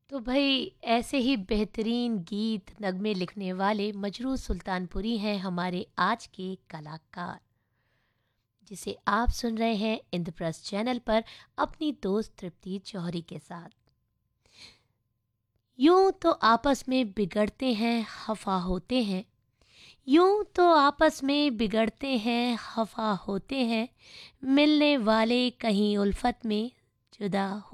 तो भाई ऐसे ही बेहतरीन गीत नगमे लिखने वाले मजरू सुल्तानपुरी हैं हमारे आज के कलाकार, जिसे आप सुन रहे हैं इंद्रप्रस्थ चैनल पर अपनी दोस्त तृप्ति जौहरी के साथ। यूं तो आपस में बिगड़ते हैं खफा होते हैं, यूं तो आपस में बिगड़ते हैं खफा होते हैं, मिलने वाले कहीं उल्फत में जुदा